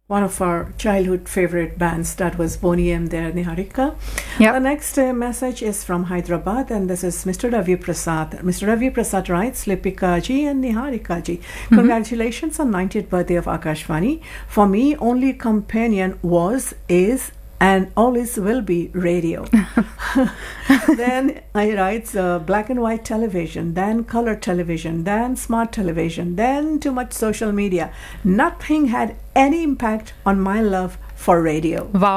one of our childhood favorite bands. That was Boney M. there, Niharika. Yep. The next message is from Hyderabad, and this is Mr. Ravi Prasad. Mr. Ravi Prasad writes, Lipika ji and Niharika ji, congratulations on 90th birthday of Akashvani. For me, only companion was, is, and always will be radio. Then I writes black and white television, then color television, then smart television, then too much social media. Nothing had any impact on my love for radio. Wow.